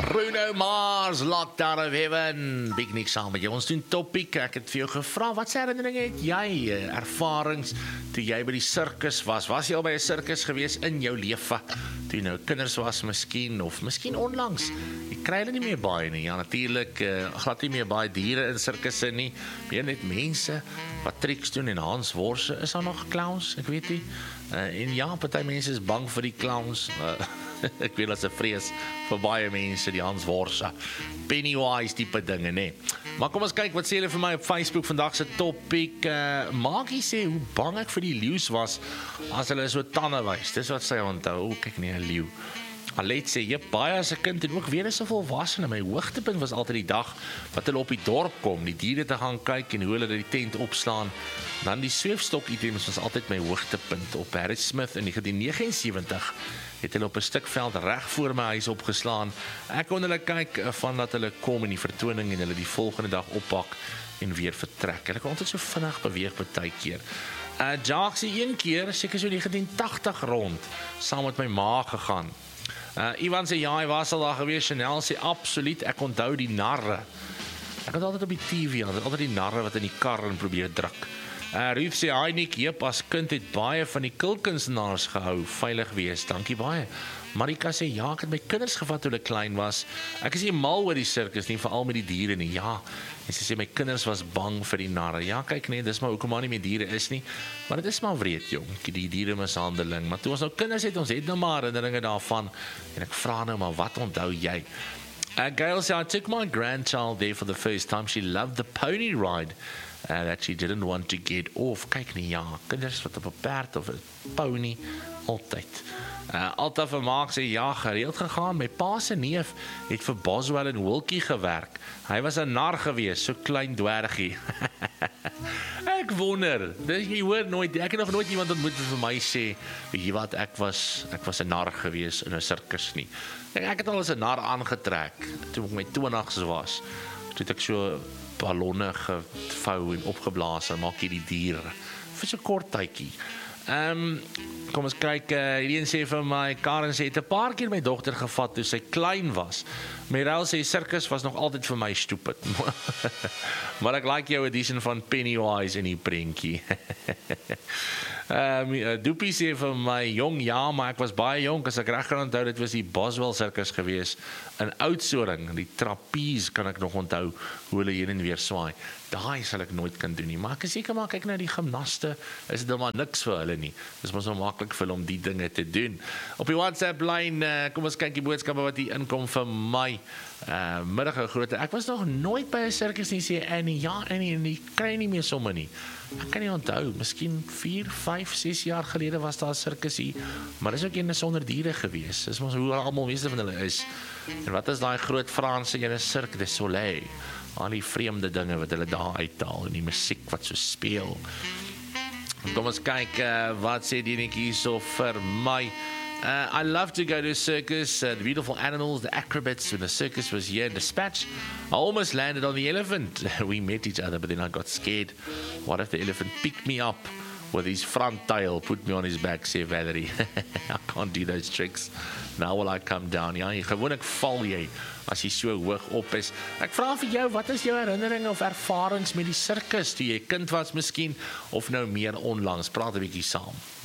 Bruno Mars, Lockdown of Heaven. Big Nick saam met jou. Ons doen topic. Ek het vir jou gevra, wat se herinneringe het jy, ervarings toe jy by die sirkus was? Was jy al by 'n sirkus gewees in jou lewe? Toe jy nou kinders was miskien, of miskien onlangs. Jy kry hulle nie meer baie nie. Ja, natuurlik, glad nie meer baie diere in sirkusse nie. Meer net mense wat triks doen en Hans Worse. Is daar nog clowns? Ek weet nie. En ja, party mense is bang vir die clowns. Ek weet dat se vrees vir baie mense, die Hans Worse, Pennywise tipe dinge, nee. Maar kom ons kyk, wat sê hulle vir my op Facebook, vandag se topic, Maakie sê, hoe bang ek vir die leeu's was, as hulle so tande wys, dis wat sy onthou, kyk nie, 'n leeu. Alet sê, jyp, baie as 'n kind en ook weer as 'n volwassene, my hoogtepunt was altyd die dag, wat hulle op die dorp kom, die diere te gaan kyk, en hoe hulle die tent opslaan, dan die sweefstok items was altyd my hoogtepunt. Op Harry Smith in 1979, het hulle op 'n stuk veld reg voor my huis opgeslaan. Ek kon hulle kyk van dat hulle kom in die vertoning en hulle die volgende dag oppak en weer vertrek. Hulle kon altyd so vinnig beweeg partykeer. Jacques sê een keer, seker so 1980 rond, saam met my ma gegaan. Ivan sê ja, hy was al daar gewees. Chanel sê absoluut, ek onthou die narre. Ek het altyd op die TV, altyd die narre wat in die kar en probeer druk. Ruth sê, hi Nick, jyp, as kind het baie van die kulkunstenaars gehou, veilig wees, dankie baie. Marika sê, ja, ek het my kinders gevat toe hulle klein was. Ek is nie mal oor die sirkus nie, veral met die diere nie, ja. En sy sê, my kinders was bang vir die narre. Ja, kyk nee, dis maar hoekom maar nie meer diere is nie. Maar dit is maar wreed, jong, die diere mishandeling. Maar toe ons nou kinders het, ons het nou maar herinneringe daarvan. En ek vra nou maar, wat onthou jy? Gail sê, I took my grandchild there for the first time. She loved the pony ride. That she didn't want to get off. Kyk nie, ja, kinders wat op 'n perd of 'n pony, altyd. Altyd vermaak sê, ja, gereeld gegaan. My pa se neef het vir Boswell en Wilkie gewerk. Hy was 'n nar gewees, so klein dwergie. Ek wonder, jy hoor nooit, ek het nog nooit iemand ontmoet wat vir my sê, weet jy wat, ek was 'n nar gewees in 'n sirkus nie. Ek het al as 'n nar aangetrek, toe ek my 20's was. Toe het ek so ballonne gevou en opgeblaas en maak jy die dier vir so kort tydjie. Kom ons kyk, hierdie een sê vir my, Karen sê, het 'n paar keer my dogter gevat toe sy klein was. Meryl sê, sirkus was nog altyd vir my stupid. Maar ek like jou edition van Pennywise in die prentjie. Doopie sê vir my, jong, ja, maar ek was baie jong, as ek reg kan onthou, dit was die Boswell sirkus gewees, in Oudtshoorn, die trapeze kan ek nog onthou, hoe hulle heen en weer swaai. Daai sal ek nooit kan doen nie, maar ek is seker maar, kyk na die gimnaste, is dit maar niks vir hulle nie, dis maar so maklik vir hulle om die dinge te doen. Op die WhatsApp lyn, kom ons kyk die boodskappe wat hier inkom vir my, middag grote, ek was nog nooit by 'n sirkus nie, sê Annie, ja Annie, en die kry nie meer sommer nie, ek kan nie onthou, miskien 4, 5, 6 jaar gelede was daar 'n sirkus hier, maar dis ook een sonder diere gewees, dis maar hoe almal meeste van hulle is, en wat is daai groot Franse ene Cirque du Soleil, al die vreemde dinge wat hulle daar uithaal, en die musiek wat so speel. Kom ons kyk, wat sê die netjie hierso vir my. I love to go to a circus, the beautiful animals, the acrobats, when the circus was here in Dispatch. I almost landed on the elephant. We met each other, but then I got scared. What if the elephant picked me up with his front tail, put me on his back, sê Valerie. I can't do those tricks. Now will I come down? Ja, gewoonlik val jy, as jy so hoog op is. Ek vra vir jou, wat is jou herinneringe of ervarings met die sirkus, toe jy kind was miskien, of nou meer onlangs? Praat 'n bietjie saam.